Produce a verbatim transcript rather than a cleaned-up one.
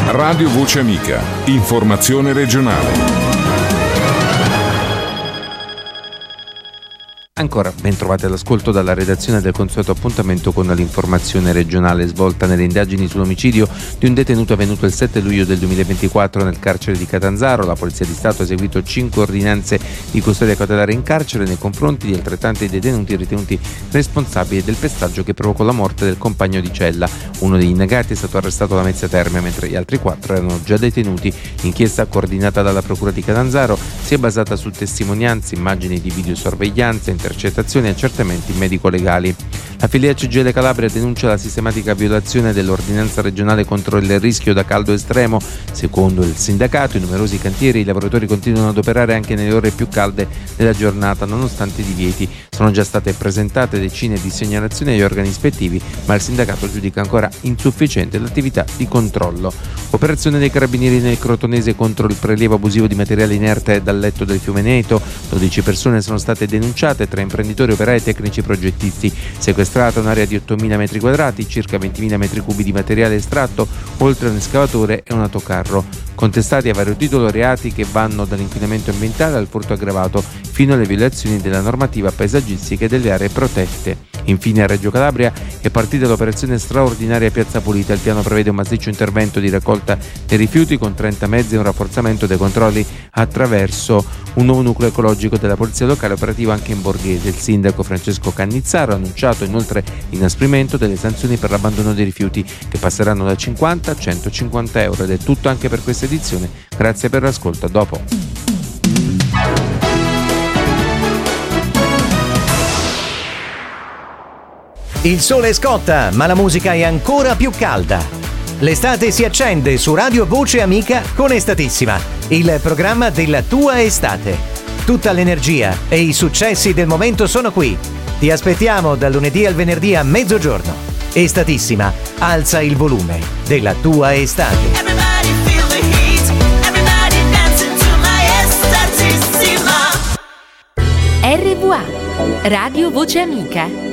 Radio Voce Amica, informazione regionale. Ancora ben trovati all'ascolto dalla redazione del consueto appuntamento con l'informazione regionale svolta nelle indagini sull'omicidio di un detenuto avvenuto il sette luglio del duemilaventiquattro nel carcere di Catanzaro. La Polizia di Stato ha eseguito cinque ordinanze di custodia cautelare in carcere nei confronti di altrettanti detenuti ritenuti responsabili del pestaggio che provocò la morte del compagno di cella. Uno degli indagati è stato arrestato alla Mezzia Terme, mentre gli altri quattro erano già detenuti. L'inchiesta coordinata dalla Procura di Catanzaro si è basata su testimonianze, immagini di videosorveglianza, intercettazioni e accertamenti medico-legali. La filiera C G I L Calabria denuncia la sistematica violazione dell'ordinanza regionale contro il rischio da caldo estremo. Secondo il sindacato, in numerosi cantieri i lavoratori continuano ad operare anche nelle ore più calde della giornata, nonostante i divieti. Sono già state presentate decine di segnalazioni agli organi ispettivi, ma il sindacato giudica ancora insufficiente l'attività di controllo. Operazione dei carabinieri nel Crotonese contro il prelievo abusivo di materiale inerte dal letto del fiume Neto. dodici persone sono state denunciate tra imprenditori, operai e tecnici progettisti. Sequestrata un'area di ottomila metri quadrati, circa ventimila metri cubi di materiale estratto, oltre a un escavatore e un autocarro. Contestati a vario titolo reati che vanno dall'inquinamento ambientale al furto aggravato fino alle violazioni della normativa paesaggistica e delle aree protette. Infine a Reggio Calabria è partita l'operazione straordinaria Piazza Pulita. Il piano prevede un massiccio intervento di raccolta dei rifiuti con trenta mezzi e un rafforzamento dei controlli attraverso un nuovo nucleo ecologico della polizia locale operativo anche in Borghese. Il sindaco Francesco Cannizzaro ha annunciato inoltre l'inasprimento delle sanzioni per l'abbandono dei rifiuti, che passeranno da cinquanta a centocinquanta euro. Ed è tutto anche per questa edizione. Grazie per l'ascolto, a dopo. Il sole scotta, ma la musica è ancora più calda. L'estate si accende su Radio Voce Amica con Estatissima, il programma della tua estate. Tutta l'energia e i successi del momento sono qui. Ti aspettiamo dal lunedì al venerdì a mezzogiorno. Estatissima, alza il volume della tua estate. Everybody feel the heat, everybody dancing to my Estatissima. R V A, Radio Voce Amica.